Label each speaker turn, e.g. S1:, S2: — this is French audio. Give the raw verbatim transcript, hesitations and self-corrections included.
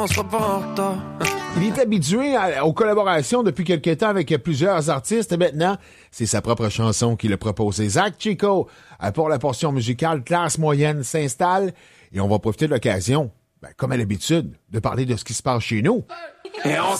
S1: On sera pas en retard.
S2: Il est habitué à, aux collaborations depuis quelques temps avec plusieurs artistes et maintenant, c'est sa propre chanson qu'il a proposée. Zach Chico, pour la portion musicale, classe moyenne s'installe et on va profiter de l'occasion, ben, comme à l'habitude, de parler de ce qui se passe chez nous.
S1: Et on